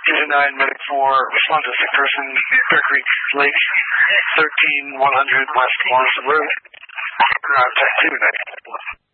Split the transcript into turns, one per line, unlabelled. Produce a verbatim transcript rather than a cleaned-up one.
Division nine, Medic four, respond to a sick person, Bear Creek Lake, thirteen one hundred West Lawrence Road. Uh, Tech two, night.